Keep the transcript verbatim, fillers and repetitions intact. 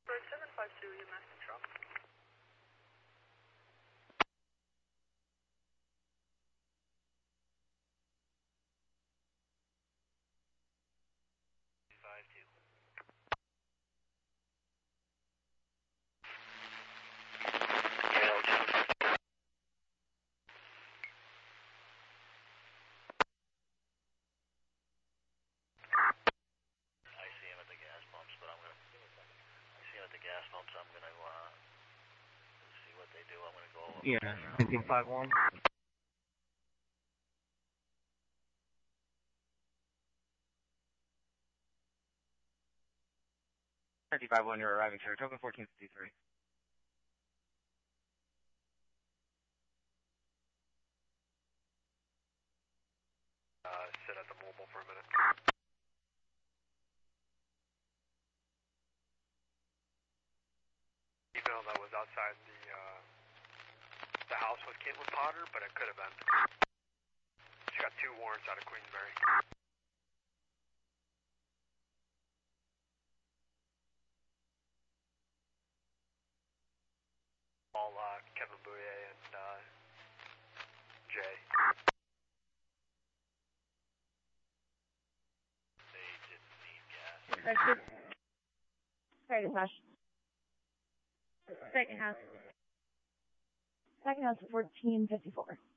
Bird seven five two, E M S control. five two. I see him at the gas pumps, but I'm gonna. I see him at the gas pumps. I'm gonna uh, see what they do. I'm gonna go. Yeah, nineteen five one. nineteen five one, you're arriving, sir. Token fourteen fifty-three. Uh, sit at the mobile for a minute. Email that was outside the uh, the house with Caitlin Potter, but it could have been. She got two warrants out of Queensbury. All uh, Kevin Bouye and uh, Jay. They didn't need gas. Second, second house. Second house. Second house, fourteen fifty-four.